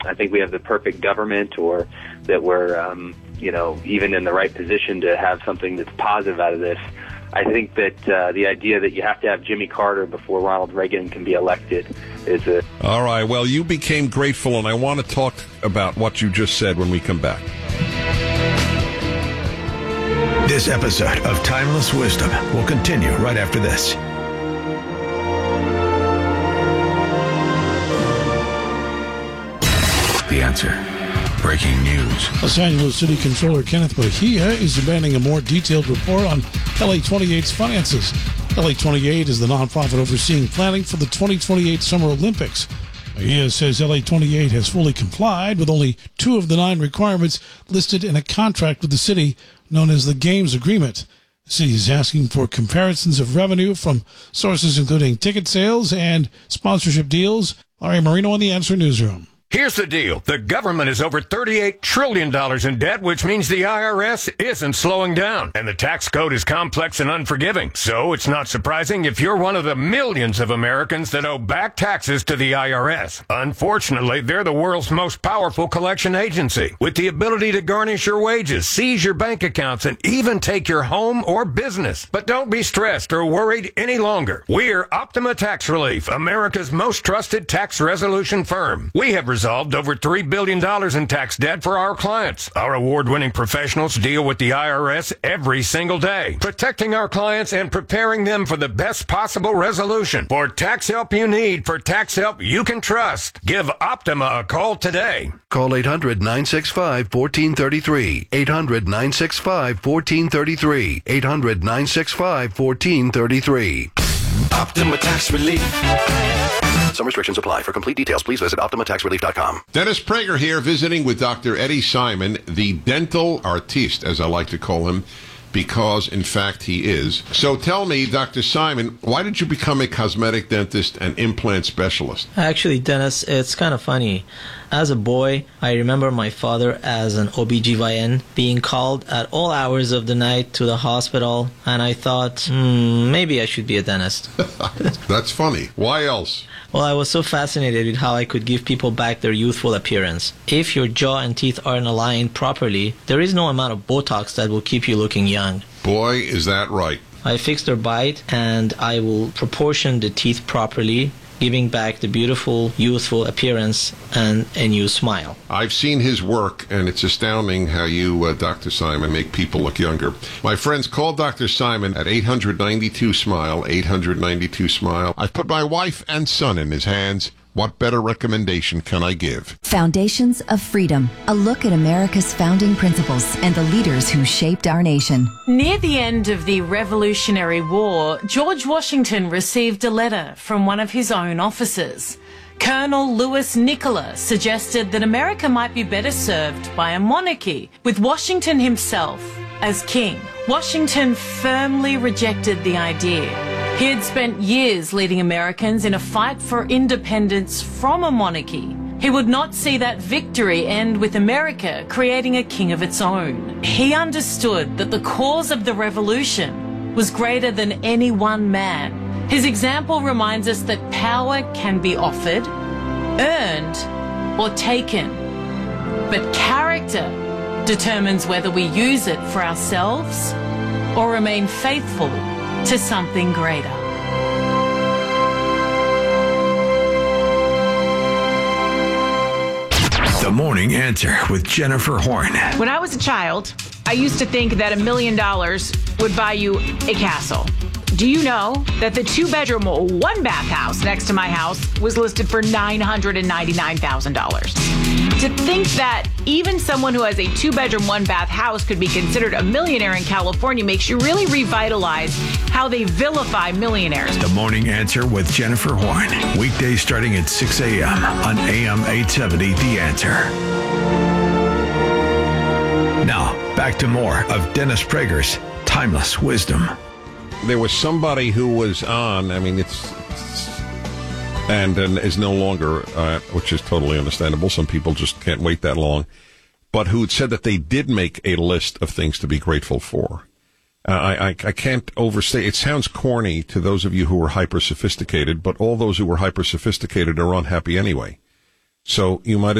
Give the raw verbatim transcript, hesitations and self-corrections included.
I think we have the perfect government, or that we're, um, you know, even in the right position to have something that's positive out of this. I think that uh, the idea that you have to have Jimmy Carter before Ronald Reagan can be elected is a... All right, well, you became grateful, and I want to talk about what you just said when we come back. This episode of Timeless Wisdom will continue right after this. The Answer. Breaking news. Los Angeles City Controller Kenneth Mejia is demanding a more detailed report on L A twenty-eight's finances. L A twenty-eight is the nonprofit overseeing planning for the twenty twenty-eight Summer Olympics. Mejia says L A twenty-eight has fully complied with only two of the nine requirements listed in a contract with the city known as the Games Agreement. The city is asking for comparisons of revenue from sources including ticket sales and sponsorship deals. Larry Marino in the Answer Newsroom. Here's the deal. The government is over thirty-eight trillion dollars in debt, which means the I R S isn't slowing down. And the tax code is complex and unforgiving. So it's not surprising if you're one of the millions of Americans that owe back taxes to the I R S. Unfortunately, they're the world's most powerful collection agency, with the ability to garnish your wages, seize your bank accounts, and even take your home or business. But don't be stressed or worried any longer. We're Optima Tax Relief, America's most trusted tax resolution firm. We have resolved over three billion dollars in tax debt for our clients. Our award-winning professionals deal with the I R S every single day, protecting our clients and preparing them for the best possible resolution. For tax help you need, for tax help you can trust, give Optima a call today. Call eight hundred, nine six five, one four three three. eight hundred, nine six five, one four three three. eight hundred, nine six five, one four three three. Optima Tax Relief. Some restrictions apply. For complete details, please visit optima tax relief dot com. Dennis Prager here, visiting with Doctor Eddie Simon, the dental artiste, as I like to call him, because, in fact, he is. So tell me, Doctor Simon, why did you become a cosmetic dentist and implant specialist? Actually, Dennis, it's kind of funny. As a boy, I remember my father as an O B G Y N being called at all hours of the night to the hospital, and I thought, hmm, maybe I should be a dentist. That's funny. Why else? Well, I was so fascinated with how I could give people back their youthful appearance. If your jaw and teeth aren't aligned properly, there is no amount of Botox that will keep you looking young. Boy, is that right. I fix their bite, and I will proportion the teeth properly, giving back the beautiful, youthful appearance and a new smile. I've seen his work, and it's astounding how you, uh, Doctor Simon, make people look younger. My friends, call Doctor Simon at eight hundred, ninety-two, SMILE, eight hundred, ninety-two, SMILE. I've put my wife and son in his hands. What better recommendation can I give? Foundations of Freedom, a look at America's founding principles and the leaders who shaped our nation. Near the end of the Revolutionary War, George Washington received a letter from one of his own officers. Colonel Louis Nicola suggested that America might be better served by a monarchy, with Washington himself as king. Washington firmly rejected the idea. He had spent years leading Americans in a fight for independence from a monarchy. He would not see that victory end with America creating a king of its own. He understood that the cause of the revolution was greater than any one man. His example reminds us that power can be offered, earned, or taken. But character determines whether we use it for ourselves or remain faithful to something greater. The Morning Answer with Jennifer Horn. When I was a child, I used to think that a million dollars would buy you a castle. Do you know that the two-bedroom, one-bath house next to my house was listed for nine hundred ninety-nine thousand dollars? To think that even someone who has a two-bedroom, one-bath house could be considered a millionaire in California makes you really revitalize how they vilify millionaires. The Morning Answer with Jennifer Horn. Weekdays starting at six a.m. on A M eight seventy, The Answer. Now, back to more of Dennis Prager's Timeless Wisdom. There was somebody who was on, I mean, it's, it's and, and is no longer, uh, which is totally understandable. Some people just can't wait that long. But who said that they did make a list of things to be grateful for. Uh, I, I, I can't overstate. It sounds corny to those of you who are hyper-sophisticated, but all those who are hyper-sophisticated are unhappy anyway. So you might